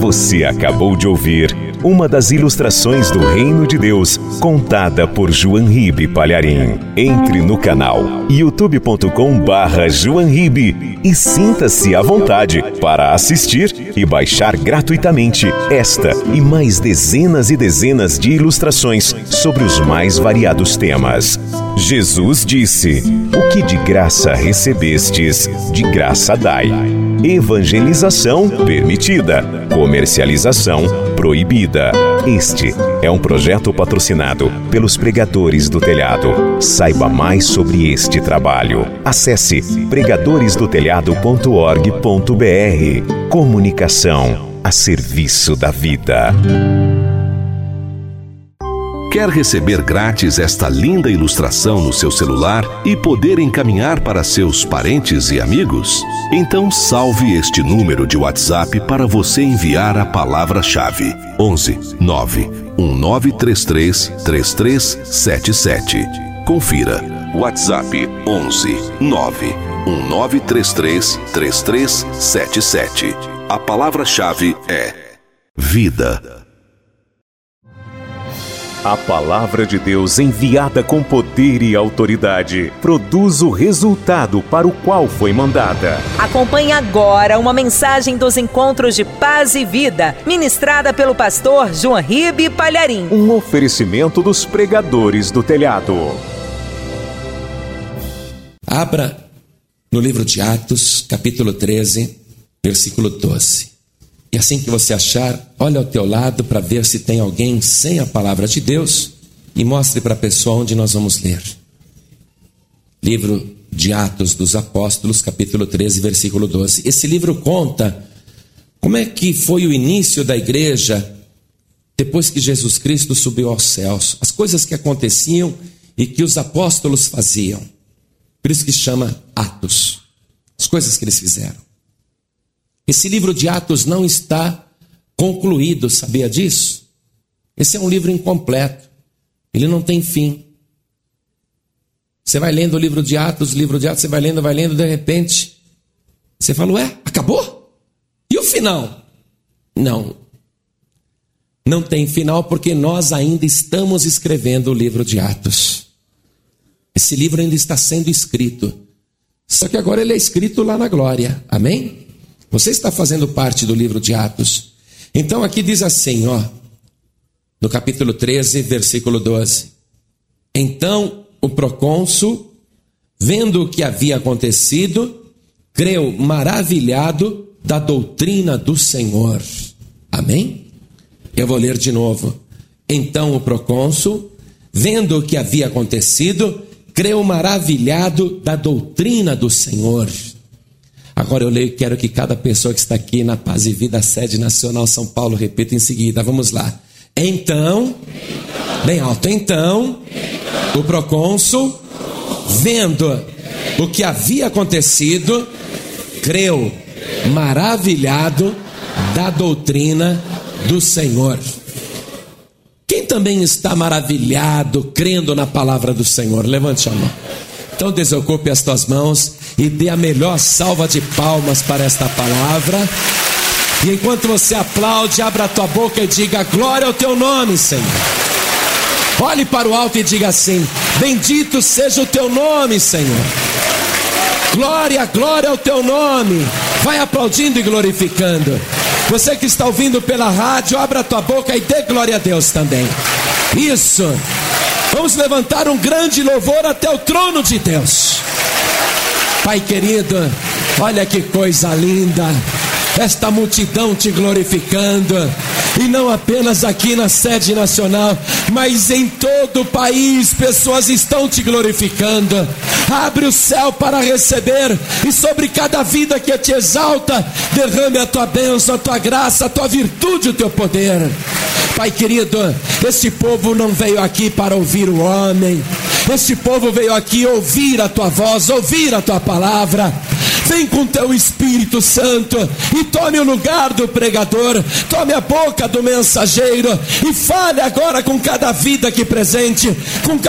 Você acabou de ouvir uma das ilustrações do Reino de Deus, contada por João Ribe Palharim. Entre no canal youtube.com/João Ribe e sinta-se à vontade para assistir e baixar gratuitamente esta e mais dezenas e dezenas de ilustrações sobre os mais variados temas. Jesus disse: "O que de graça recebestes, de graça dai." Evangelização permitida, comercialização proibida. Este é um projeto patrocinado pelos Pregadores do Telhado. Saiba mais sobre este trabalho. Acesse pregadoresdotelhado.org.br. Comunicação a serviço da vida. Quer receber grátis esta linda ilustração no seu celular e poder encaminhar para seus parentes e amigos? Então salve este número de WhatsApp para você enviar a palavra-chave: 11 9 1933 3377. Confira. WhatsApp 11 9 1933 3377. A palavra-chave é vida. A palavra de Deus, enviada com poder e autoridade, produz o resultado para o qual foi mandada. Acompanhe agora uma mensagem dos Encontros de Paz e Vida, ministrada pelo pastor João Ribe Palharim. Um oferecimento dos Pregadores do Telhado. Abra no livro de Atos, capítulo 13, versículo 12. E assim que você achar, olhe ao teu lado para ver se tem alguém sem a palavra de Deus e mostre para a pessoa onde nós vamos ler. Livro de Atos dos Apóstolos, capítulo 13, versículo 12. Esse livro conta como é que foi o início da igreja depois que Jesus Cristo subiu aos céus. As coisas que aconteciam e que os apóstolos faziam. Por isso que chama Atos. As coisas que eles fizeram. Esse livro de Atos não está concluído, sabia disso? Esse é um livro incompleto. Ele não tem fim. Você vai lendo o livro de Atos, você vai lendo, de repente, você fala: ué, acabou? E o final? Não. Não tem final porque nós ainda estamos escrevendo o livro de Atos. Esse livro ainda está sendo escrito. Só que agora ele é escrito lá na glória. Amém? Você está fazendo parte do livro de Atos. Então aqui diz assim, no capítulo 13, versículo 12. Então o procônsul, vendo o que havia acontecido, creu maravilhado da doutrina do Senhor. Amém? Eu vou ler de novo. Então o procônsul, vendo o que havia acontecido, creu maravilhado da doutrina do Senhor. Agora eu leio e quero que cada pessoa que está aqui na Paz e Vida, sede nacional São Paulo, repita em seguida. Vamos lá. Então, bem alto, então, o procônsul, vendo o que havia acontecido, creu maravilhado da doutrina do Senhor. Quem também está maravilhado, crendo na palavra do Senhor? Levante a mão. Então desocupe as tuas mãos e dê a melhor salva de palmas para esta palavra. E enquanto você aplaude, abra a tua boca e diga: glória ao teu nome, Senhor. Olhe para o alto e diga assim: bendito seja o teu nome, Senhor. Glória, glória ao teu nome. Vai aplaudindo e glorificando. Você que está ouvindo pela rádio, abra a tua boca e dê glória a Deus também. Isso. Vamos levantar um grande louvor até o trono de Deus. Pai querido, olha que coisa linda. Esta multidão te glorificando. E não apenas aqui na sede nacional, mas em todo o país, pessoas estão te glorificando. Abre o céu para receber, e sobre cada vida que te exalta, derrame a tua bênção, a tua graça, a tua virtude, o teu poder. Pai querido, este povo não veio aqui para ouvir o homem. Este povo veio aqui ouvir a tua voz, ouvir a tua palavra. Vem com teu Espírito Santo e tome o lugar do pregador, tome a boca do mensageiro e fale agora com cada vida aqui presente, com